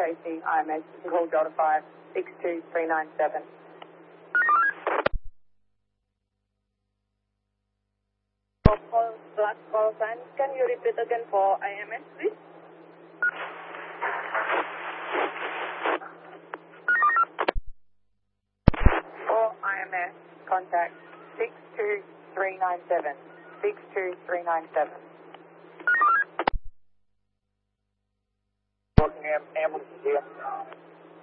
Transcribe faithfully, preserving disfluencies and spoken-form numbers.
chasing I M S. Call Delta five, six two three nine seven. Last call sign. Can you repeat again for I M S, please? For I M S, contact six two three nine seven. six two three nine seven. Rockingham ambulance here.